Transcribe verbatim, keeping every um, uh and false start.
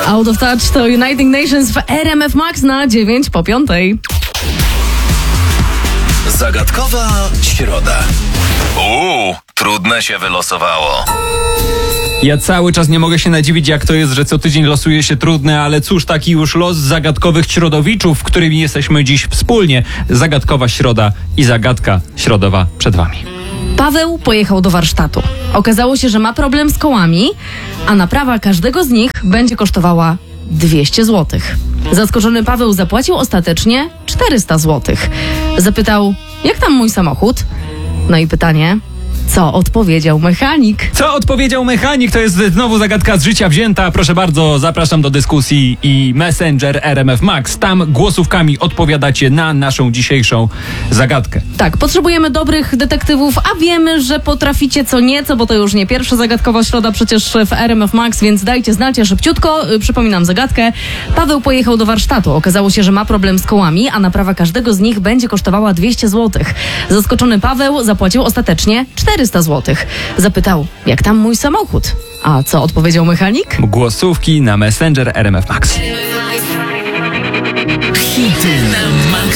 Out of Touch to United Nations w R M F Max na dziewięć po piątej. Zagadkowa środa. Uuu, trudne się wylosowało. Ja cały czas nie mogę się nadziwić, jak to jest, że co tydzień losuje się trudne, ale cóż, taki już los zagadkowych środowiczów, którymi jesteśmy dziś wspólnie. Zagadkowa środa i zagadka środowa przed wami. Paweł pojechał do warsztatu. Okazało się, że ma problem z kołami, a naprawa każdego z nich będzie kosztowała dwieście złotych. Zaskoczony Paweł zapłacił ostatecznie czterysta złotych. Zapytał, jak tam mój samochód? No i pytanie, co odpowiedział mechanik? Co odpowiedział mechanik? To jest znowu zagadka z życia wzięta. Proszę bardzo, zapraszam do dyskusji i Messenger R M F Max. Tam głosówkami odpowiadacie na naszą dzisiejszą zagadkę. Tak, potrzebujemy dobrych detektywów, a wiemy, że potraficie co nieco, bo to już nie pierwsza zagadkowa środa przecież w R M F Max, więc dajcie znać szybciutko. Przypominam zagadkę. Paweł pojechał do warsztatu. Okazało się, że ma problem z kołami, a naprawa każdego z nich będzie kosztowała dwieście złotych. Zaskoczony Paweł zapłacił ostatecznie czterysta złotych. Zapytał, jak tam mój samochód? A co odpowiedział mechanik? Głosówki na Messenger R M F Max. Hity na Max.